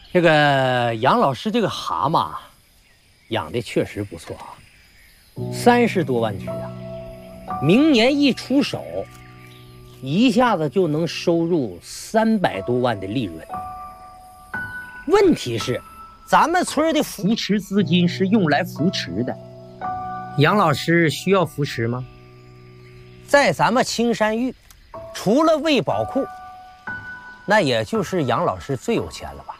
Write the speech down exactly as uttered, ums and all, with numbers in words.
这个杨老师这个蛤蟆养的确实不错啊，三十多万只啊，明年一出手，一下子就能收入三百多万的利润。问题是，咱们村的扶持资金是用来扶持的，杨老师需要扶持吗？在咱们青山峪，除了喂宝库，那也就是杨老师最有钱了吧？